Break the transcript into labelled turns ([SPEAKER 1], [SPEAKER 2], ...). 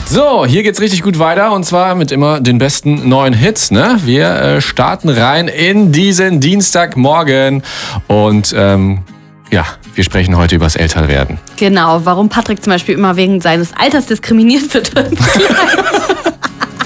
[SPEAKER 1] So, hier geht's richtig gut weiter und zwar mit immer den besten neuen Hits. Ne? Wir starten rein in diesen Dienstagmorgen und wir sprechen heute übers Älterwerden.
[SPEAKER 2] Genau, warum Patrick zum Beispiel immer wegen seines Alters diskriminiert wird.